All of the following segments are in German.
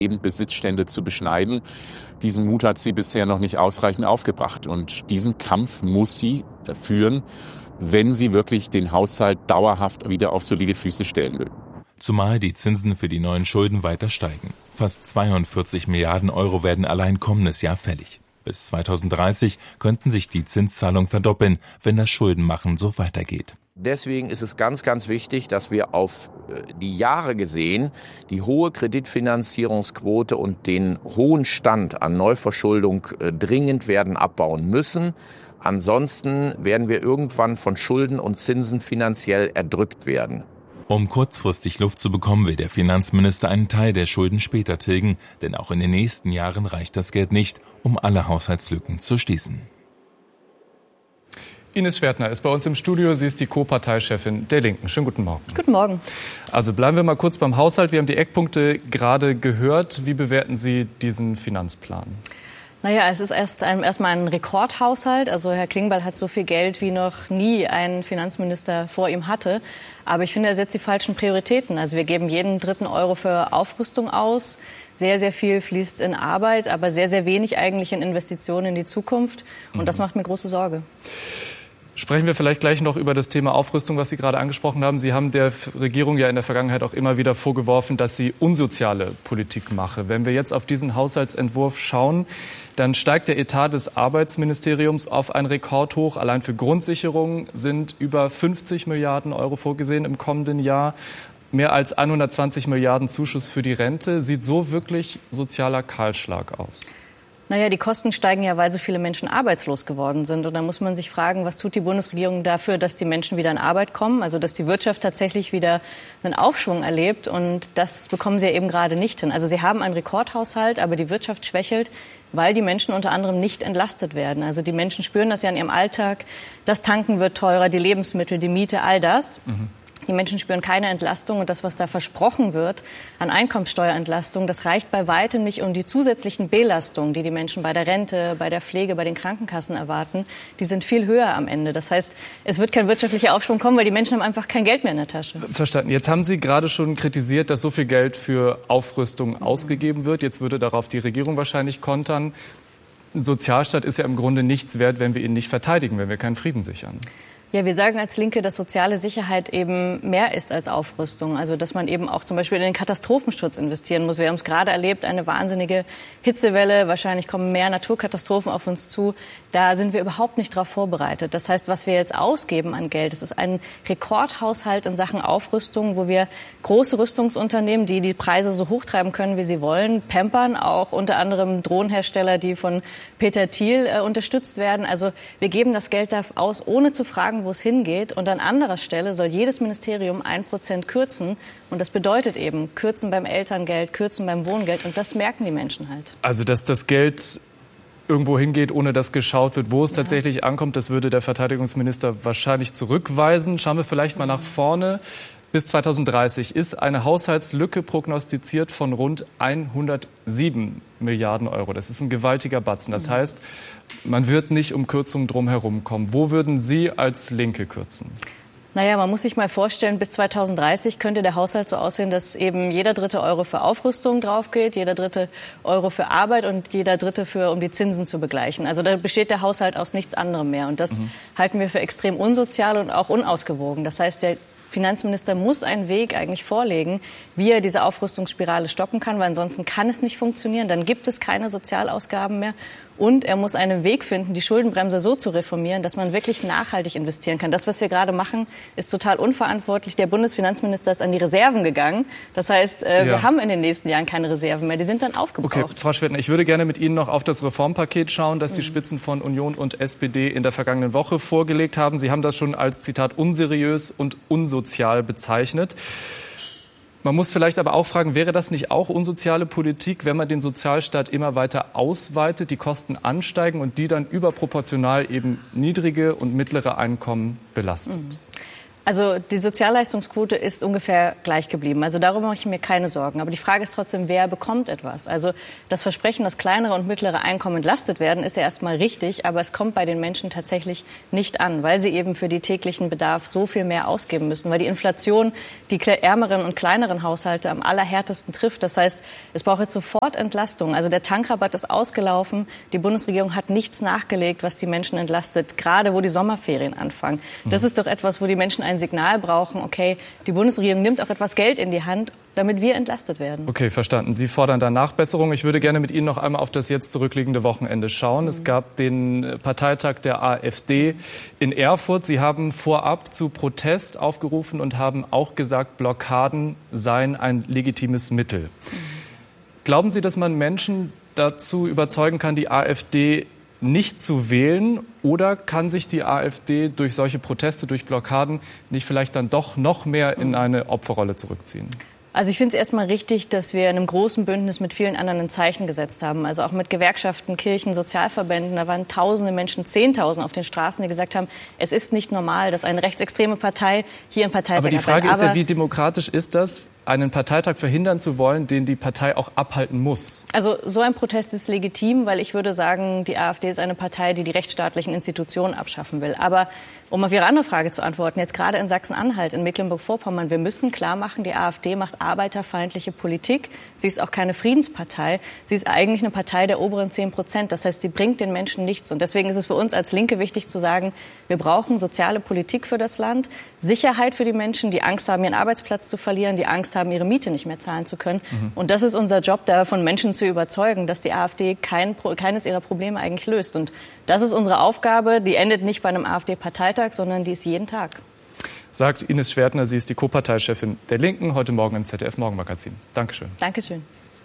eben Besitzstände zu beschneiden. Diesen Mut hat sie bisher noch nicht ausreichend aufgebracht. Und diesen Kampf muss sie führen, wenn sie wirklich den Haushalt dauerhaft wieder auf solide Füße stellen will. Zumal die Zinsen für die neuen Schulden weiter steigen. Fast 42 Milliarden Euro werden allein kommendes Jahr fällig. Bis 2030 könnten sich die Zinszahlungen verdoppeln, wenn das Schuldenmachen so weitergeht. Deswegen ist es ganz, ganz wichtig, dass wir auf die Jahre gesehen die hohe Kreditfinanzierungsquote und den hohen Stand an Neuverschuldung dringend werden abbauen müssen. Ansonsten werden wir irgendwann von Schulden und Zinsen finanziell erdrückt werden. Um kurzfristig Luft zu bekommen, will der Finanzminister einen Teil der Schulden später tilgen, denn auch in den nächsten Jahren reicht das Geld nicht, um alle Haushaltslücken zu schließen. Ines Schwertner ist bei uns im Studio. Sie ist die Co-Parteichefin der Linken. Schönen guten Morgen. Guten Morgen. Also bleiben wir mal kurz beim Haushalt. Wir haben die Eckpunkte gerade gehört. Wie bewerten Sie diesen Finanzplan? Naja, es ist erstmal ein Rekordhaushalt. Also Herr Klingbeil hat so viel Geld wie noch nie ein Finanzminister vor ihm hatte. Aber ich finde, er setzt die falschen Prioritäten. Also wir geben jeden dritten Euro für Aufrüstung aus. Sehr, sehr viel fließt in Arbeit, aber sehr, sehr wenig eigentlich in Investitionen in die Zukunft. Und das macht mir große Sorge. Sprechen wir vielleicht gleich noch über das Thema Aufrüstung, was Sie gerade angesprochen haben. Sie haben der Regierung ja in der Vergangenheit auch immer wieder vorgeworfen, dass sie unsoziale Politik mache. Wenn wir jetzt auf diesen Haushaltsentwurf schauen, dann steigt der Etat des Arbeitsministeriums auf ein Rekordhoch. Allein für Grundsicherung sind über 50 Milliarden Euro vorgesehen im kommenden Jahr. Mehr als 120 Milliarden Zuschuss für die Rente. Sieht so wirklich sozialer Kahlschlag aus? Naja, die Kosten steigen ja, weil so viele Menschen arbeitslos geworden sind. Und da muss man sich fragen, was tut die Bundesregierung dafür, dass die Menschen wieder in Arbeit kommen? Also, dass die Wirtschaft tatsächlich wieder einen Aufschwung erlebt. Und das bekommen sie ja eben gerade nicht hin. Also, sie haben einen Rekordhaushalt, aber die Wirtschaft schwächelt, weil die Menschen unter anderem nicht entlastet werden. Also, die Menschen spüren das ja in ihrem Alltag. Das Tanken wird teurer, die Lebensmittel, die Miete, all das. Die Menschen spüren keine Entlastung und das, was da versprochen wird an Einkommenssteuerentlastung, das reicht bei weitem nicht, um die zusätzlichen Belastungen, die die Menschen bei der Rente, bei der Pflege, bei den Krankenkassen erwarten, die sind viel höher am Ende. Das heißt, es wird kein wirtschaftlicher Aufschwung kommen, weil die Menschen haben einfach kein Geld mehr in der Tasche. Verstanden. Jetzt haben Sie gerade schon kritisiert, dass so viel Geld für Aufrüstung ausgegeben wird. Jetzt würde darauf die Regierung wahrscheinlich kontern. Ein Sozialstaat ist ja im Grunde nichts wert, wenn wir ihn nicht verteidigen, wenn wir keinen Frieden sichern. Ja, wir sagen als Linke, dass soziale Sicherheit eben mehr ist als Aufrüstung. Also, dass man eben auch zum Beispiel in den Katastrophenschutz investieren muss. Wir haben es gerade erlebt, eine wahnsinnige Hitzewelle. Wahrscheinlich kommen mehr Naturkatastrophen auf uns zu. Da sind wir überhaupt nicht darauf vorbereitet. Das heißt, was wir jetzt ausgeben an Geld, das ist ein Rekordhaushalt in Sachen Aufrüstung, wo wir große Rüstungsunternehmen, die die Preise so hochtreiben können, wie sie wollen, pampern. Auch unter anderem Drohnenhersteller, die von Peter Thiel unterstützt werden. Also, wir geben das Geld da aus, ohne zu fragen, wo es hingeht. Und an anderer Stelle soll jedes Ministerium 1% kürzen. Und das bedeutet eben kürzen beim Elterngeld, kürzen beim Wohngeld. Und das merken die Menschen halt. Also, dass das Geld irgendwo hingeht, ohne dass geschaut wird, wo es tatsächlich ankommt, das würde der Verteidigungsminister wahrscheinlich zurückweisen. Schauen wir vielleicht mal nach vorne. Bis 2030 ist eine Haushaltslücke prognostiziert von rund 107 Milliarden Euro. Das ist ein gewaltiger Batzen. Das heißt, man wird nicht um Kürzungen drumherum kommen. Wo würden Sie als Linke kürzen? Naja, man muss sich mal vorstellen, bis 2030 könnte der Haushalt so aussehen, dass eben jeder dritte Euro für Aufrüstung draufgeht, jeder dritte Euro für Arbeit und jeder dritte um die Zinsen zu begleichen. Also da besteht der Haushalt aus nichts anderem mehr. Und das halten wir für extrem unsozial und auch unausgewogen. Das heißt, der Finanzminister muss einen Weg eigentlich vorlegen, wie er diese Aufrüstungsspirale stoppen kann, weil ansonsten kann es nicht funktionieren. Dann gibt es keine Sozialausgaben mehr. Und er muss einen Weg finden, die Schuldenbremse so zu reformieren, dass man wirklich nachhaltig investieren kann. Das, was wir gerade machen, ist total unverantwortlich. Der Bundesfinanzminister ist an die Reserven gegangen. Das heißt, wir haben in den nächsten Jahren keine Reserven mehr. Die sind dann aufgebraucht. Okay, Frau Schwertner, ich würde gerne mit Ihnen noch auf das Reformpaket schauen, das die Spitzen von Union und SPD in der vergangenen Woche vorgelegt haben. Sie haben das schon als, Zitat, unseriös und unsozial bezeichnet. Man muss vielleicht aber auch fragen, wäre das nicht auch unsoziale Politik, wenn man den Sozialstaat immer weiter ausweitet, die Kosten ansteigen und die dann überproportional eben niedrige und mittlere Einkommen belastet? Also die Sozialleistungsquote ist ungefähr gleich geblieben. Also darüber mache ich mir keine Sorgen. Aber die Frage ist trotzdem, wer bekommt etwas? Also das Versprechen, dass kleinere und mittlere Einkommen entlastet werden, ist ja erstmal richtig. Aber es kommt bei den Menschen tatsächlich nicht an, weil sie eben für die täglichen Bedarf so viel mehr ausgeben müssen. Weil die Inflation die ärmeren und kleineren Haushalte am allerhärtesten trifft. Das heißt, es braucht jetzt sofort Entlastung. Also der Tankrabatt ist ausgelaufen. Die Bundesregierung hat nichts nachgelegt, was die Menschen entlastet, gerade wo die Sommerferien anfangen. Das ist doch etwas, wo die Menschen ein Signal brauchen, okay, die Bundesregierung nimmt auch etwas Geld in die Hand, damit wir entlastet werden. Okay, verstanden. Sie fordern da Nachbesserung. Ich würde gerne mit Ihnen noch einmal auf das jetzt zurückliegende Wochenende schauen. Es gab den Parteitag der AfD in Erfurt. Sie haben vorab zu Protest aufgerufen und haben auch gesagt, Blockaden seien ein legitimes Mittel. Glauben Sie, dass man Menschen dazu überzeugen kann, die AfD nicht zu wählen, oder kann sich die AfD durch solche Proteste, durch Blockaden nicht vielleicht dann doch noch mehr in eine Opferrolle zurückziehen? Also ich finde es erstmal richtig, dass wir in einem großen Bündnis mit vielen anderen ein Zeichen gesetzt haben. Also auch mit Gewerkschaften, Kirchen, Sozialverbänden. Da waren tausende Menschen, 10.000 auf den Straßen, die gesagt haben, es ist nicht normal, dass eine rechtsextreme Partei hier einen Parteitag hat. Aber die Frage ist ja, wie demokratisch ist das, einen Parteitag verhindern zu wollen, den die Partei auch abhalten muss? Also so ein Protest ist legitim, weil ich würde sagen, die AfD ist eine Partei, die die rechtsstaatlichen Institutionen abschaffen will. Aber um auf Ihre andere Frage zu antworten, jetzt gerade in Sachsen-Anhalt, in Mecklenburg-Vorpommern, wir müssen klar machen, die AfD macht arbeiterfeindliche Politik. Sie ist auch keine Friedenspartei. Sie ist eigentlich eine Partei der oberen 10%. Das heißt, sie bringt den Menschen nichts. Und deswegen ist es für uns als Linke wichtig zu sagen, wir brauchen soziale Politik für das Land, Sicherheit für die Menschen, die Angst haben, ihren Arbeitsplatz zu verlieren, die Angst haben, ihre Miete nicht mehr zahlen zu können. Und das ist unser Job, davon Menschen zu überzeugen, dass die AfD keines ihrer Probleme eigentlich löst. Und das ist unsere Aufgabe. Die endet nicht bei einem AfD-Parteitag, sondern die ist jeden Tag. Sagt Ines Schwertner, sie ist die Co-Parteichefin der Linken, heute Morgen im ZDF-Morgenmagazin. Dankeschön. Dankeschön.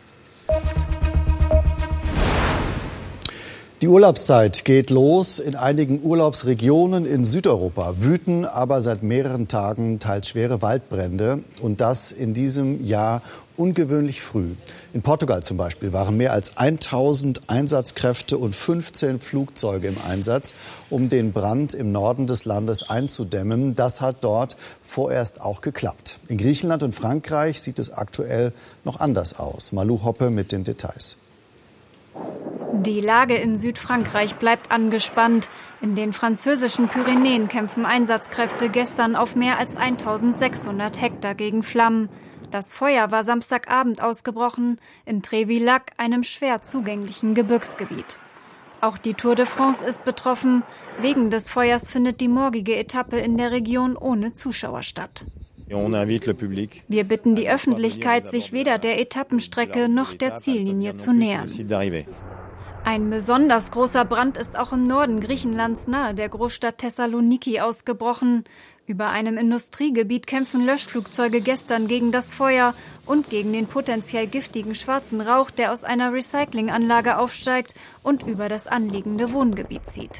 Die Urlaubszeit geht los. In einigen Urlaubsregionen in Südeuropa wüten aber seit mehreren Tagen teils schwere Waldbrände. Und das in diesem Jahr ungewöhnlich früh. In Portugal zum Beispiel waren mehr als 1000 Einsatzkräfte und 15 Flugzeuge im Einsatz, um den Brand im Norden des Landes einzudämmen. Das hat dort vorerst auch geklappt. In Griechenland und Frankreich sieht es aktuell noch anders aus. Malou Hoppe mit den Details. Die Lage in Südfrankreich bleibt angespannt. In den französischen Pyrenäen kämpfen Einsatzkräfte gestern auf mehr als 1600 Hektar gegen Flammen. Das Feuer war Samstagabend ausgebrochen in Trévillac, einem schwer zugänglichen Gebirgsgebiet. Auch die Tour de France ist betroffen. Wegen des Feuers findet die morgige Etappe in der Region ohne Zuschauer statt. Wir bitten die Öffentlichkeit, sich weder der Etappenstrecke noch der Ziellinie zu nähern. Ein besonders großer Brand ist auch im Norden Griechenlands nahe der Großstadt Thessaloniki ausgebrochen. Über einem Industriegebiet kämpfen Löschflugzeuge gestern gegen das Feuer und gegen den potenziell giftigen schwarzen Rauch, der aus einer Recyclinganlage aufsteigt und über das anliegende Wohngebiet zieht.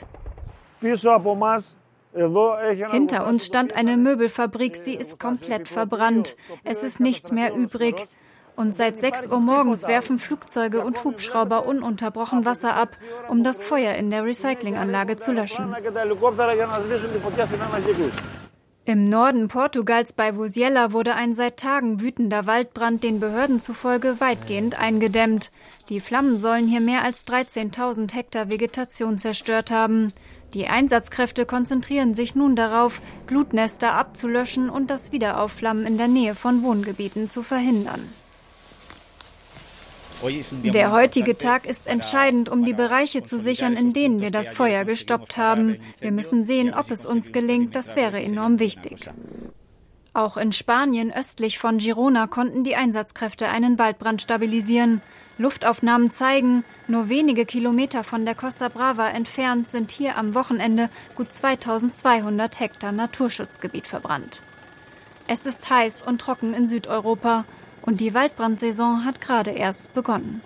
Hinter uns stand eine Möbelfabrik, sie ist komplett verbrannt. Es ist nichts mehr übrig. Und seit 6 Uhr morgens werfen Flugzeuge und Hubschrauber ununterbrochen Wasser ab, um das Feuer in der Recyclinganlage zu löschen. Im Norden Portugals bei Vosiella wurde ein seit Tagen wütender Waldbrand den Behörden zufolge weitgehend eingedämmt. Die Flammen sollen hier mehr als 13.000 Hektar Vegetation zerstört haben. Die Einsatzkräfte konzentrieren sich nun darauf, Glutnester abzulöschen und das Wiederaufflammen in der Nähe von Wohngebieten zu verhindern. Der heutige Tag ist entscheidend, um die Bereiche zu sichern, in denen wir das Feuer gestoppt haben. Wir müssen sehen, ob es uns gelingt. Das wäre enorm wichtig. Auch in Spanien östlich von Girona konnten die Einsatzkräfte einen Waldbrand stabilisieren. Luftaufnahmen zeigen, nur wenige Kilometer von der Costa Brava entfernt sind hier am Wochenende gut 2200 Hektar Naturschutzgebiet verbrannt. Es ist heiß und trocken in Südeuropa. Und die Waldbrandsaison hat gerade erst begonnen.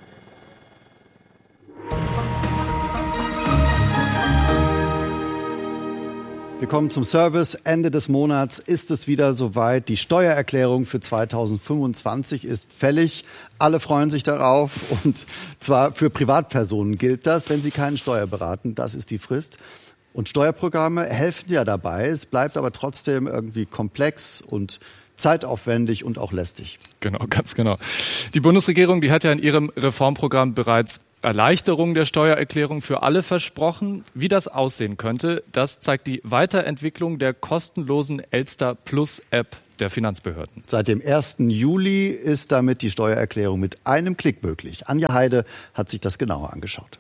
Wir kommen zum Service. Ende des Monats ist es wieder soweit. Die Steuererklärung für 2025 ist fällig. Alle freuen sich darauf. Und zwar für Privatpersonen gilt das, wenn sie keinen Steuerberaten. Das ist die Frist. Und Steuerprogramme helfen ja dabei. Es bleibt aber trotzdem irgendwie komplex und zeitaufwendig und auch lästig. Genau, ganz genau. Die Bundesregierung, die hat ja in ihrem Reformprogramm bereits Erleichterung der Steuererklärung für alle versprochen. Wie das aussehen könnte, das zeigt die Weiterentwicklung der kostenlosen Elster Plus App der Finanzbehörden. Seit dem 1. Juli ist damit die Steuererklärung mit einem Klick möglich. Anja Heide hat sich das genauer angeschaut.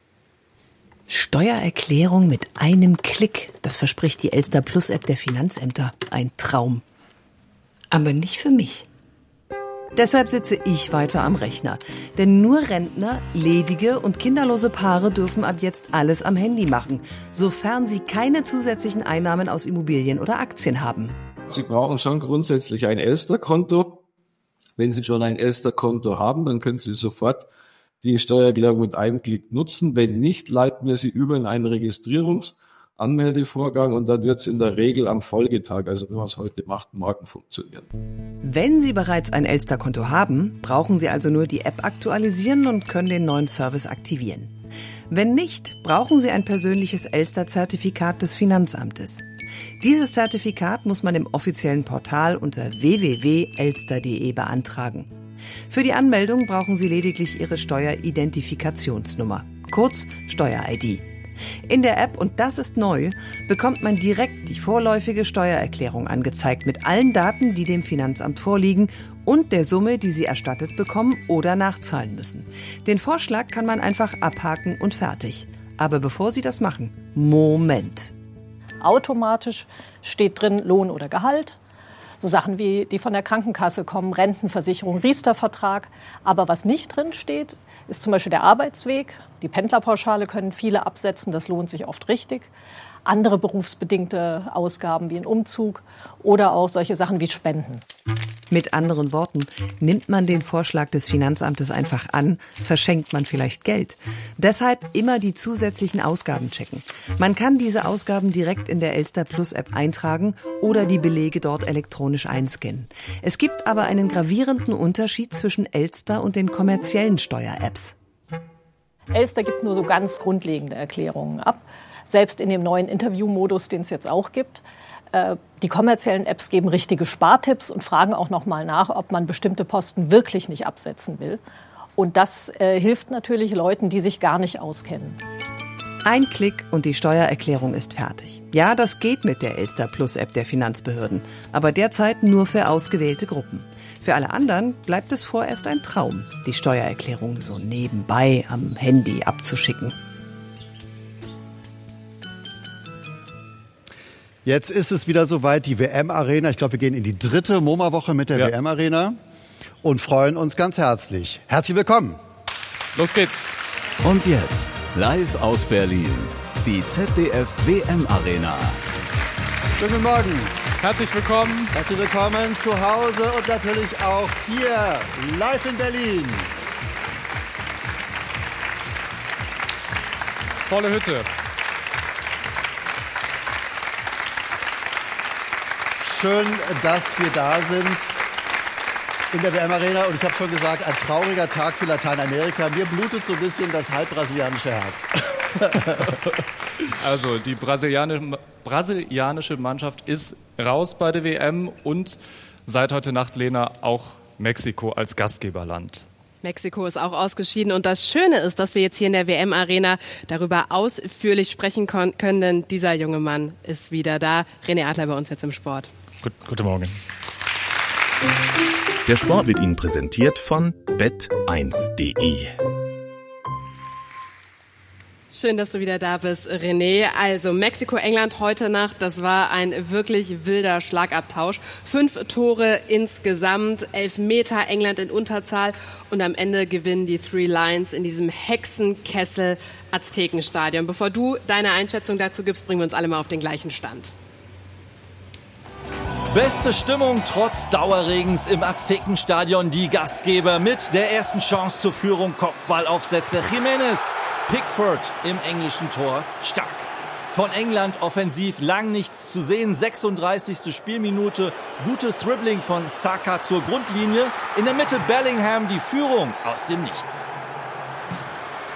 Steuererklärung mit einem Klick, das verspricht die Elster Plus App der Finanzämter. Ein Traum. Aber nicht für mich. Deshalb sitze ich weiter am Rechner. Denn nur Rentner, ledige und kinderlose Paare dürfen ab jetzt alles am Handy machen, sofern sie keine zusätzlichen Einnahmen aus Immobilien oder Aktien haben. Sie brauchen schon grundsätzlich ein Elster-Konto. Wenn Sie schon ein Elster-Konto haben, dann können Sie sofort die Steuererklärung mit einem Klick nutzen. Wenn nicht, leiten wir sie über in einen Registrierungsanmeldevorgang und dann wird es in der Regel am Folgetag, also wenn man es heute macht, morgen funktionieren. Wenn Sie bereits ein Elster-Konto haben, brauchen Sie also nur die App aktualisieren und können den neuen Service aktivieren. Wenn nicht, brauchen Sie ein persönliches Elster-Zertifikat des Finanzamtes. Dieses Zertifikat muss man im offiziellen Portal unter www.elster.de beantragen. Für die Anmeldung brauchen Sie lediglich Ihre Steueridentifikationsnummer, kurz Steuer-ID. In der App, und das ist neu, bekommt man direkt die vorläufige Steuererklärung angezeigt mit allen Daten, die dem Finanzamt vorliegen und der Summe, die Sie erstattet bekommen oder nachzahlen müssen. Den Vorschlag kann man einfach abhaken und fertig. Aber bevor Sie das machen, Moment. Automatisch steht drin Lohn oder Gehalt. So Sachen wie die von der Krankenkasse kommen, Rentenversicherung, Riester-Vertrag. Aber was nicht drin steht, ist zum Beispiel der Arbeitsweg. Die Pendlerpauschale können viele absetzen, das lohnt sich oft richtig. Andere berufsbedingte Ausgaben wie ein Umzug oder auch solche Sachen wie Spenden. Mit anderen Worten, nimmt man den Vorschlag des Finanzamtes einfach an, verschenkt man vielleicht Geld. Deshalb immer die zusätzlichen Ausgaben checken. Man kann diese Ausgaben direkt in der Elster Plus App eintragen oder die Belege dort elektronisch einscannen. Es gibt aber einen gravierenden Unterschied zwischen Elster und den kommerziellen Steuer-Apps. Elster gibt nur so ganz grundlegende Erklärungen ab. Selbst in dem neuen Interviewmodus, den es jetzt auch gibt. Die kommerziellen Apps geben richtige Spartipps und fragen auch noch mal nach, ob man bestimmte Posten wirklich nicht absetzen will. Und das hilft natürlich Leuten, die sich gar nicht auskennen. Ein Klick und die Steuererklärung ist fertig. Ja, das geht mit der Elster Plus App der Finanzbehörden, aber derzeit nur für ausgewählte Gruppen. Für alle anderen bleibt es vorerst ein Traum, die Steuererklärung so nebenbei am Handy abzuschicken. Jetzt ist es wieder soweit, die WM-Arena. Ich glaube, wir gehen in die 3. MoMA-Woche mit der WM-Arena und freuen uns ganz herzlich. Herzlich willkommen. Los geht's. Und jetzt, live aus Berlin, die ZDF WM-Arena. Schönen Morgen. Herzlich willkommen. Herzlich willkommen zu Hause und natürlich auch hier, live in Berlin. Volle Hütte. Schön, dass wir da sind in der WM-Arena. Und ich habe schon gesagt, ein trauriger Tag für Lateinamerika. Mir blutet so ein bisschen das halbbrasilianische Herz. Also die brasilianische Mannschaft ist raus bei der WM und seit heute Nacht, Lena, auch Mexiko als Gastgeberland. Mexiko ist auch ausgeschieden und das Schöne ist, dass wir jetzt hier in der WM-Arena darüber ausführlich sprechen können, denn dieser junge Mann ist wieder da. René Adler bei uns jetzt im Sport. Guten Morgen. Der Sport wird Ihnen präsentiert von bet1.de. Schön, dass du wieder da bist, René. Also Mexiko, England heute Nacht, das war ein wirklich wilder Schlagabtausch. 5 Tore insgesamt, 11 Meter, England in Unterzahl und am Ende gewinnen die Three Lions in diesem Hexenkessel Aztekenstadion. Bevor du deine Einschätzung dazu gibst, bringen wir uns alle mal auf den gleichen Stand. Beste Stimmung trotz Dauerregens im Aztekenstadion. Die Gastgeber mit der ersten Chance zur Führung. Kopfballaufsätze. Jiménez, Pickford im englischen Tor. Stark. Von England offensiv lang nichts zu sehen. 36. Spielminute. Gutes Dribbling von Saka zur Grundlinie. In der Mitte Bellingham die Führung aus dem Nichts.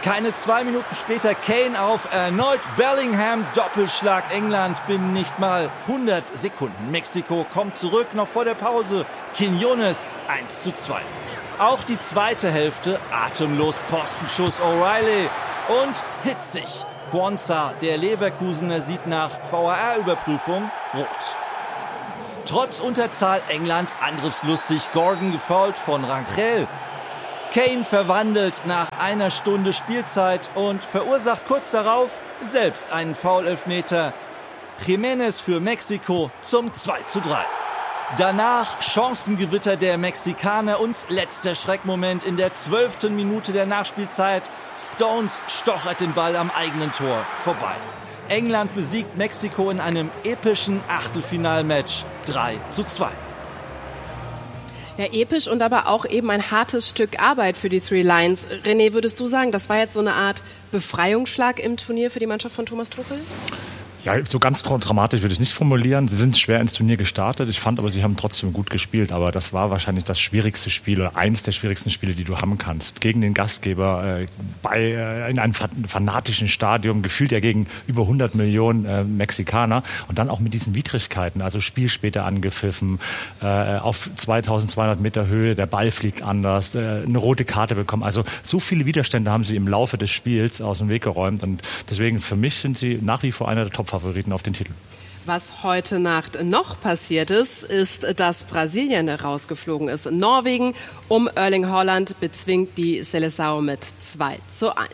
Keine 2 Minuten später Kane auf, erneut Bellingham, Doppelschlag England, binnen nicht mal 100 Sekunden. Mexiko kommt zurück, noch vor der Pause. Quiñones 1:2. Auch die zweite Hälfte, atemlos, Pfostenschuss O'Reilly und hitzig. Quansah, der Leverkusener, sieht nach VAR-Überprüfung rot. Trotz Unterzahl England angriffslustig, Gordon gefoult von Rangel. Kane verwandelt nach 1 Stunde Spielzeit und verursacht kurz darauf selbst einen Foul-Elfmeter. Jiménez für Mexiko zum 2:3. Danach Chancengewitter der Mexikaner und letzter Schreckmoment in der 12. Minute der Nachspielzeit. Stones stochert den Ball am eigenen Tor vorbei. England besiegt Mexiko in einem epischen Achtelfinalmatch 3:2. Ja, episch und aber auch eben ein hartes Stück Arbeit für die Three Lions. René, würdest du sagen, das war jetzt so eine Art Befreiungsschlag im Turnier für die Mannschaft von Thomas Tuchel? Ja, so ganz dramatisch würde ich es nicht formulieren. Sie sind schwer ins Turnier gestartet. Ich fand aber, sie haben trotzdem gut gespielt. Aber das war wahrscheinlich das schwierigste Spiel oder eines der schwierigsten Spiele, die du haben kannst. Gegen den Gastgeber, in einem fanatischen Stadion, gefühlt ja gegen über 100 Millionen Mexikaner. Und dann auch mit diesen Widrigkeiten. Also Spiel später angepfiffen, auf 2200 Meter Höhe, der Ball fliegt anders, eine rote Karte bekommen. Also so viele Widerstände haben sie im Laufe des Spiels aus dem Weg geräumt. Und deswegen für mich sind sie nach wie vor einer der Top-Favoriten auf den Titel. Was heute Nacht noch passiert ist, dass Brasilien rausgeflogen ist. Norwegen um Erling Haaland bezwingt die Seleção mit 2:1.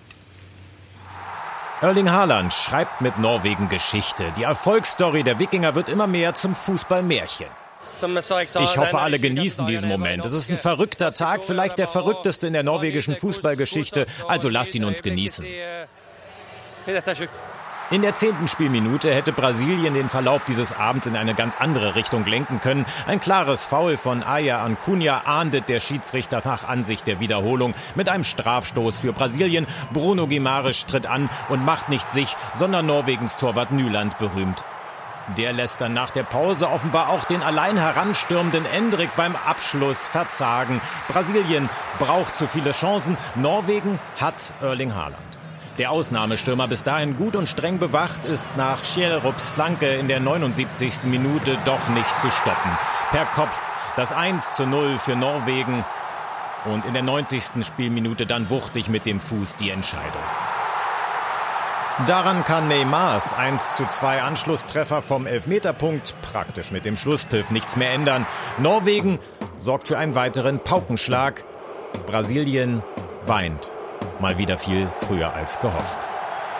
Erling Haaland schreibt mit Norwegen Geschichte. Die Erfolgsstory der Wikinger wird immer mehr zum Fußballmärchen. Ich hoffe, alle genießen diesen Moment. Es ist ein verrückter Tag, vielleicht der verrückteste in der norwegischen Fußballgeschichte. Also lasst ihn uns genießen. In der 10. Spielminute hätte Brasilien den Verlauf dieses Abends in eine ganz andere Richtung lenken können. Ein klares Foul von Aya Ancunha ahndet der Schiedsrichter nach Ansicht der Wiederholung mit einem Strafstoß für Brasilien. Bruno Guimarães tritt an und macht nicht sich, sondern Norwegens Torwart Nyland berühmt. Der lässt dann nach der Pause offenbar auch den allein heranstürmenden Endrick beim Abschluss verzagen. Brasilien braucht zu viele Chancen. Norwegen hat Erling Haaland. Der Ausnahmestürmer, bis dahin gut und streng bewacht, ist nach Schjelderups Flanke in der 79. Minute doch nicht zu stoppen. Per Kopf das 1:0 für Norwegen und in der 90. Spielminute dann wuchtig mit dem Fuß die Entscheidung. Daran kann Neymars 1:2 Anschlusstreffer vom Elfmeterpunkt praktisch mit dem Schlusspfiff nichts mehr ändern. Norwegen sorgt für einen weiteren Paukenschlag. Brasilien weint. Mal wieder viel früher als gehofft.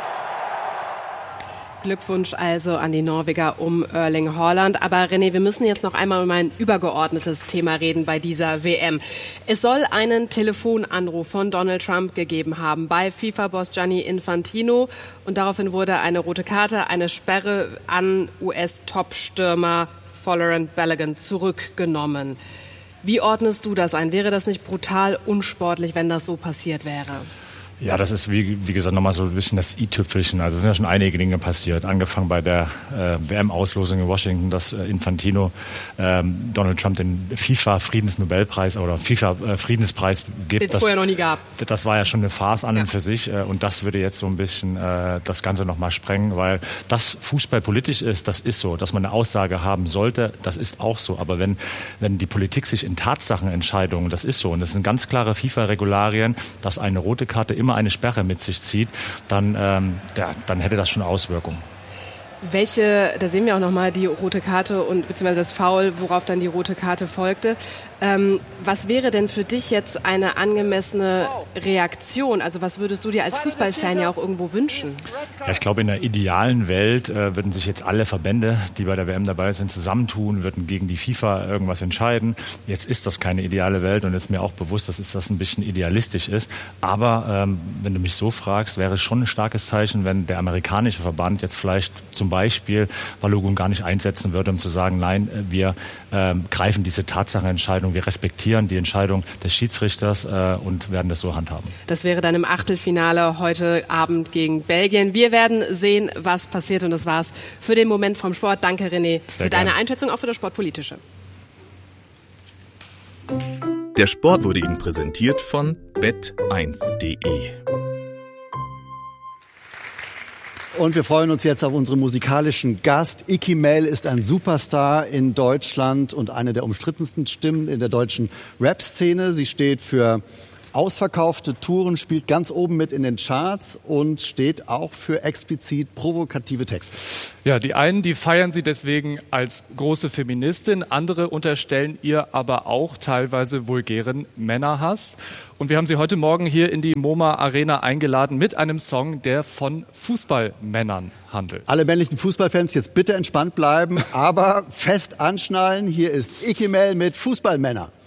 Glückwunsch also an die Norweger um Erling Haaland. Aber René, wir müssen jetzt noch einmal um ein übergeordnetes Thema reden bei dieser WM. Es soll einen Telefonanruf von Donald Trump gegeben haben bei FIFA-Boss Gianni Infantino. Und daraufhin wurde eine rote Karte, eine Sperre an US-Top-Stürmer Folarin Balogun zurückgenommen. Wie ordnest du das ein? Wäre das nicht brutal unsportlich, wenn das so passiert wäre? Ja, das ist wie gesagt nochmal so ein bisschen das i-Tüpfelchen. Also es sind ja schon einige Dinge passiert. Angefangen bei der WM-Auslosung in Washington, dass Infantino Donald Trump den FIFA-Friedensnobelpreis oder FIFA-Friedenspreis gibt. Den es vorher noch nie gab. Das war ja schon eine Farce an und für sich. Und das würde jetzt so ein bisschen das Ganze nochmal sprengen, weil das Fußball politisch ist, das ist so. Dass man eine Aussage haben sollte, das ist auch so. Aber wenn die Politik sich in Tatsachenentscheidungen, das ist so. Und das sind ganz klare FIFA-Regularien, dass eine rote Karte immer eine Sperre mit sich zieht, dann hätte das schon Auswirkungen. Da sehen wir auch nochmal die rote Karte und beziehungsweise das Foul, worauf dann die rote Karte folgte. Was wäre denn für dich jetzt eine angemessene Reaktion? Also was würdest du dir als Fußballfan ja auch irgendwo wünschen? Ja, ich glaube, in der idealen Welt würden sich jetzt alle Verbände, die bei der WM dabei sind, zusammentun, würden gegen die FIFA irgendwas entscheiden. Jetzt ist das keine ideale Welt und es ist mir auch bewusst, dass das ein bisschen idealistisch ist. Aber wenn du mich so fragst, wäre es schon ein starkes Zeichen, wenn der amerikanische Verband jetzt vielleicht zum Beispiel Balogun gar nicht einsetzen würde, um zu sagen, nein, wir greifen diese Tatsachenentscheidung, wir respektieren die Entscheidung des Schiedsrichters und werden das so handhaben. Das wäre dann im Achtelfinale heute Abend gegen Belgien. Wir werden sehen, was passiert und das war's für den Moment vom Sport. Danke René für deine Einschätzung, auch für das Sportpolitische. Der Sport wurde Ihnen präsentiert von bet1.de. Und wir freuen uns jetzt auf unseren musikalischen Gast. Iki Mel ist ein Superstar in Deutschland und eine der umstrittensten Stimmen in der deutschen Rap-Szene. Sie steht für ausverkaufte Touren, spielt ganz oben mit in den Charts und steht auch für explizit provokative Texte. Ja, die einen, die feiern sie deswegen als große Feministin, andere unterstellen ihr aber auch teilweise vulgären Männerhass. Und wir haben sie heute Morgen hier in die MoMA Arena eingeladen mit einem Song, der von Fußballmännern handelt. Alle männlichen Fußballfans jetzt bitte entspannt bleiben, aber fest anschnallen. Hier ist Iki Mel mit Fußballmänner.